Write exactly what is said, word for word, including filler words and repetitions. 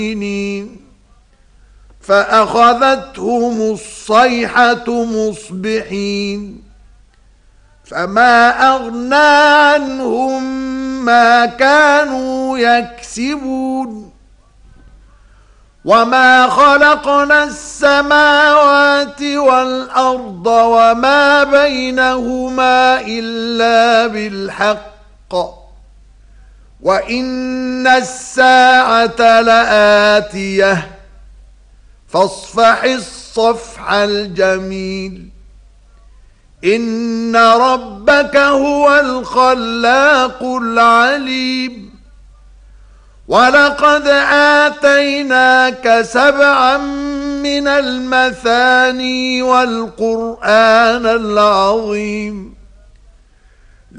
فأخذتهم الصيحة مصبحين فما أغنى عنهم ما كانوا يكسبون وما خلقنا السماوات والأرض وما بينهما إلا بالحق وإن الساعة لآتية فاصفح الصفح الجميل إن ربك هو الخلاق العليم ولقد آتيناك سبعا من المثاني والقرآن العظيم